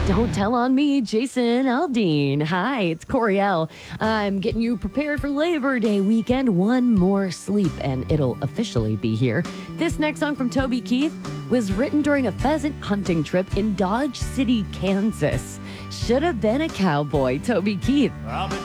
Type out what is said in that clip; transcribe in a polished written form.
Don't tell on me, Jason Aldean. Hi, it's Coriel. I'm getting you prepared for Labor Day weekend. One more sleep, and it'll officially be here. This next song from Toby Keith was written during a pheasant hunting trip in Dodge City, Kansas. Should have been a cowboy, Toby Keith. I'll be